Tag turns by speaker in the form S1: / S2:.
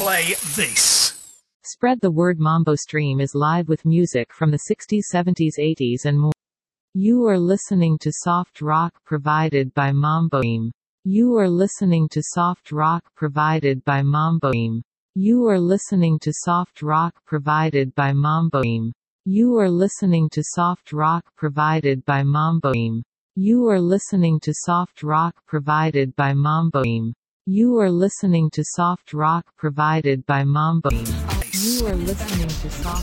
S1: play this.
S2: Spread the word. Mambo Stream is live with music from the 60s, 70s, 80s and more. You are listening to soft rock provided by Mambo Stream. You are listening to soft rock provided by Mambo Stream. You are listening to soft rock provided by Mambo Stream. You are listening to soft rock provided by Mambo Stream. You are listening to soft rock provided by Mambo Stream. You are listening to soft rock provided by Mambo Stream. You are listening to soft